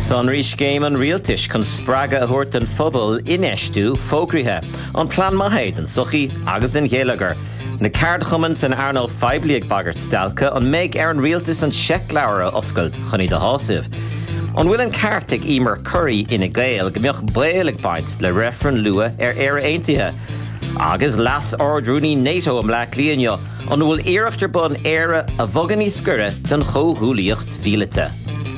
Sonrís game an rialtis chun spraga a thuirt an phobal in eistú fógrithe an plan maithéid an suchaí agus in ghéalagar. Na card chumann san Arnold Feibliag bagart stelca an méid ar an rialtas an seicleabhar oscailt chuní de hásamh. An bhfuil an ceart ag Emer Curry ina Gael go mbeadh béalaigh baint le réifreann lua ar éire aontaithe. Agus las ordrúní NATO am leat líonne an bhfuil iarachtar bun éire a bhogan í scure den chóthúlaíocht bhíolata.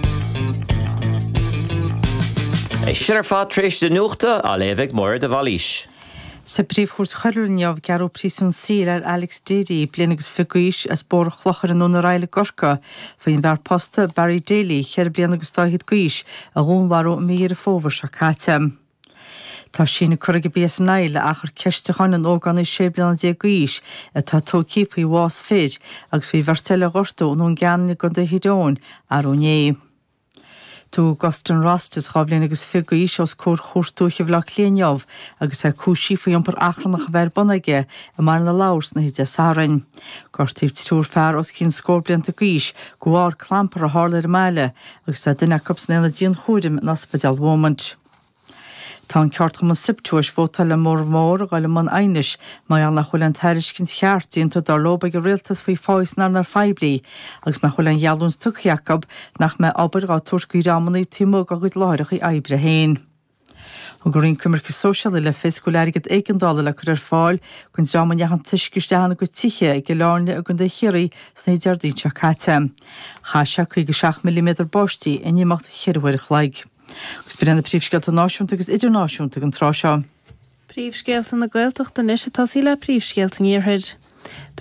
Siar fád tréis de nuachta a lévigh mór de bhalís. Sa bríomhchúrs choileanneamh gearú prísún sír ar Alex Daly bliana agus fiúis as bór chlochar an ónaráile gorca faoin bhar posta Barry Daly cheir bliana agus táiad guis a gúnharú mír a fómhar se cáte. Tá sína chuige bías naile achar ceiste chuin an óganí sé bliana dé guis a tá tócípaí bhás féid agus bhí bharteile gortú nó gceanna go de hidón ar óné. Tú Guston Rastas chablin agus figu os cór chóirtúche bhlach léneamh agus a cúsí faoi iompar achrannach bhar bunaige a mar na lás na hide sárain. Gortíh túr fear os cín scór blianta guis go bhár clampar a hála meile agus a duine cupsna na díon chúidim na Ospidéal Mhomant. Tá an ceart go man sibtúis fótal le mór gáile man ainis mai an nach chuil an teiriscin cheartínta dar loba go rialtas faoi fáis nar feibli agus nach chuil an gealúns tuch Jacob nach me obair gá tuaircaí rámannaí tímó go gud láireach i aibre héin. An gorín cumarcha sóisiala le fisculéirigad éigeandála le chur ar fáil chun ráman nechan tuiscis dehanana go tithe ag go láne a gon de chiirí sna deardín se caite. Cha se chuig go 6 mm bostí in nímacht chiirhfuir chleig. Gus brenn na príomhscéalta náisiúnta agus idirnáisiúnta an trá seo. Príomhscéalta na Gaeltachta is atá sí le príomhscéalta níorthaid.